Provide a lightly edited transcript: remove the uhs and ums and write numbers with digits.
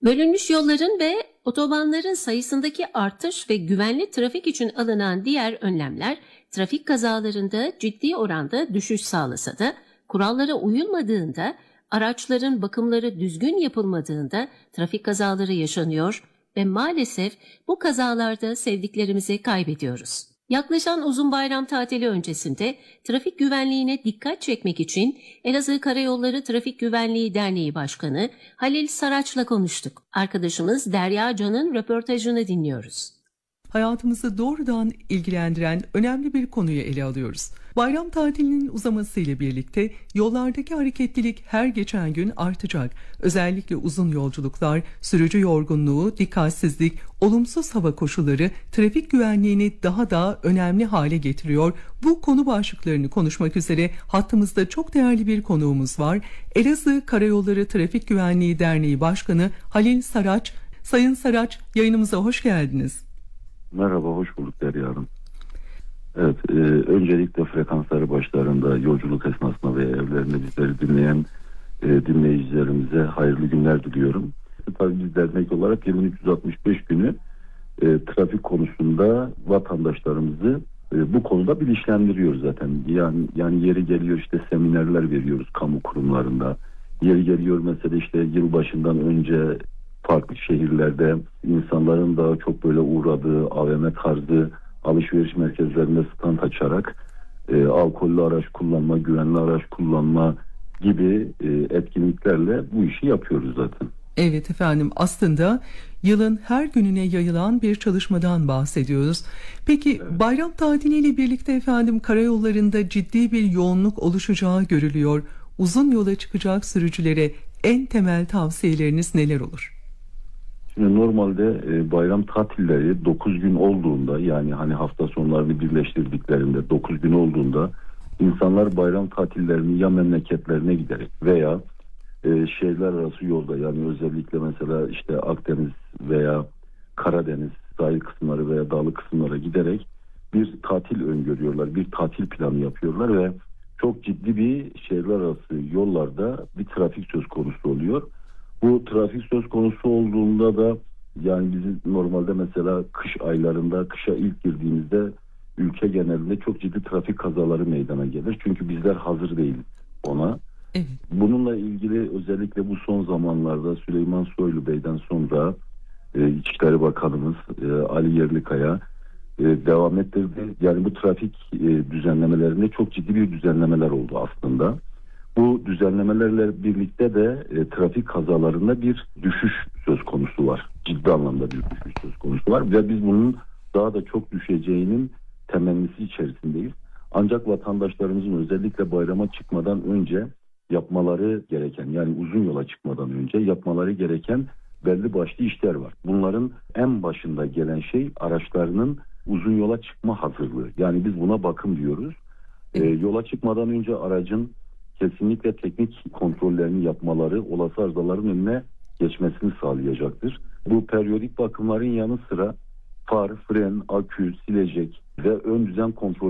Bölünmüş yolların ve otobanların sayısındaki artış ve güvenli trafik için alınan diğer önlemler, trafik kazalarında ciddi oranda düşüş sağlasa da, kurallara uyulmadığında, araçların bakımları düzgün yapılmadığında trafik kazaları yaşanıyor ve maalesef bu kazalarda sevdiklerimizi kaybediyoruz. Yaklaşan uzun bayram tatili öncesinde trafik güvenliğine dikkat çekmek için Elazığ Karayolları Trafik Güvenliği Derneği Başkanı Halil Saraç'la konuştuk. Arkadaşımız Derya Can'ın röportajını dinliyoruz. Hayatımızı doğrudan ilgilendiren önemli bir konuyu ele alıyoruz. Bayram tatilinin uzamasıyla birlikte yollardaki hareketlilik her geçen gün artacak. Özellikle uzun yolculuklar, sürücü yorgunluğu, dikkatsizlik, olumsuz hava koşulları trafik güvenliğini daha da önemli hale getiriyor. Bu konu başlıklarını konuşmak üzere hattımızda çok değerli bir konuğumuz var. Elazığ Karayolları Trafik Güvenliği Derneği Başkanı Halil Saraç. Sayın Saraç, yayınımıza hoş geldiniz. Merhaba, hoş bulduk Derya Hanım. Evet, öncelikle frekansları başlarında yolculuk esnasında ve evlerinde bizleri dinleyen dinleyicilerimize hayırlı günler diliyorum. Tabii biz dernek olarak yılın 365 günü trafik konusunda vatandaşlarımızı bu konuda bilinçlendiriyoruz zaten. Yani yeri geliyor işte seminerler veriyoruz kamu kurumlarında. Yeri geliyor mesela işte yılbaşından önce farklı şehirlerde insanların daha çok böyle uğradığı AVM tarzı alışveriş merkezlerinde stand açarak alkollü araç kullanma, güvenli araç kullanma gibi etkinliklerle bu işi yapıyoruz zaten. Evet efendim, aslında yılın her gününe yayılan bir çalışmadan bahsediyoruz. Peki evet. Bayram tatiliyle birlikte efendim karayollarında ciddi bir yoğunluk oluşacağı görülüyor. Uzun yola çıkacak sürücülere en temel tavsiyeleriniz neler olur? Normalde bayram tatilleri 9 gün olduğunda, yani hani hafta sonlarını birleştirdiklerinde 9 gün olduğunda insanlar bayram tatillerini ya memleketlerine giderek veya şehirler arası yolda, yani özellikle mesela işte Akdeniz veya Karadeniz sahil kısımları veya dağlık kısımlara giderek bir tatil öngörüyorlar, bir tatil planı yapıyorlar ve çok ciddi bir şehirler arası yollarda bir trafik söz konusu oluyor. Bu trafik söz konusu olduğunda da yani bizim normalde mesela kış aylarında, kışa ilk girdiğimizde ülke genelinde çok ciddi trafik kazaları meydana gelir. Çünkü bizler hazır değiliz ona. Evet. Bununla ilgili özellikle bu son zamanlarda Süleyman Soylu Bey'den sonra İçişleri Bakanımız Ali Yerlikaya devam ettirdi. Yani bu trafik düzenlemelerinde çok ciddi bir düzenlemeler oldu aslında. Bu düzenlemelerle birlikte de trafik kazalarında bir düşüş söz konusu var. Ciddi anlamda bir düşüş söz konusu var ve biz bunun daha da çok düşeceğinin temennisi içerisindeyiz. Ancak vatandaşlarımızın özellikle bayrama çıkmadan önce yapmaları gereken, yani uzun yola çıkmadan önce yapmaları gereken belli başlı işler var. Bunların en başında gelen şey araçlarının uzun yola çıkma hazırlığı. Yani biz buna bakım diyoruz. Yola çıkmadan önce aracın kesinlikle teknik kontrollerini yapmaları olası arızaların önüne geçmesini sağlayacaktır. Bu periyodik bakımların yanı sıra far, fren, akü, silecek ve ön düzen kontrol